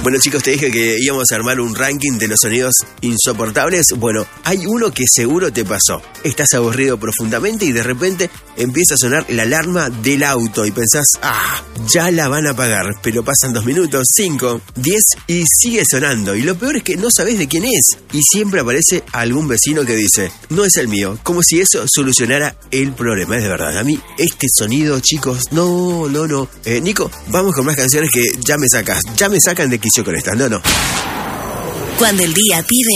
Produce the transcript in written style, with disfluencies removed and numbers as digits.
Bueno, chicos, te dije que íbamos a armar un ranking de los sonidos insoportables. Bueno, hay uno que seguro te pasó. Estás aburrido profundamente y de repente empieza a sonar la alarma del auto y pensás, ya la van a apagar. Pero pasan 2 minutos, 5, 10 y sigue sonando. Y lo peor es que no sabés de quién es. Y siempre aparece algún vecino que dice, no es el mío. Como si eso solucionara el problema. Es de verdad. A mí este sonido, chicos, no. Nico, vamos con más canciones que ya me sacan de quicio con esta. No. Cuando el día pide